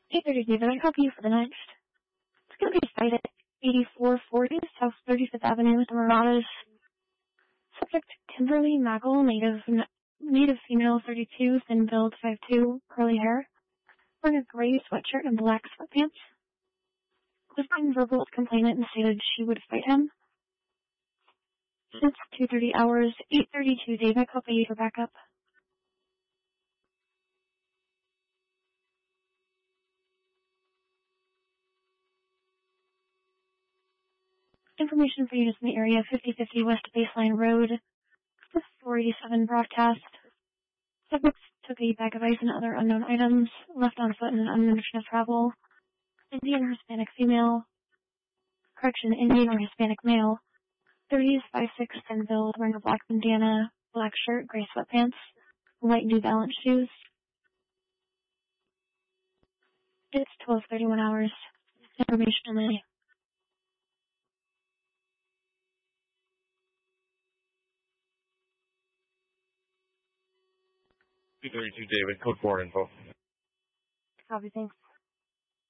8:30 David, I copy you for the next. It's going to be site at 8440 South 35th Avenue with the Marauders. Subject, Kimberly Maggle, native female, 32, thin build, 5'2", curly hair. Wearing a gray sweatshirt and black sweatpants. Was being verbal with complainant and stated she would fight him. It's 2:30 hours, 8:32 David, copy you for backup. Information for units in the area, 5050 West Baseline Road, 487 broadcast. Subjects took a bag of ice and other unknown items, left on foot in an unknown direction of travel. Indian or Hispanic female. Indian or Hispanic male. 30s, 5'6", thin build, wearing a black bandana, black shirt, gray sweatpants, light New Balance shoes. It's 12:31 hours. Information only. 232 David, code 4 info. Copy, thanks.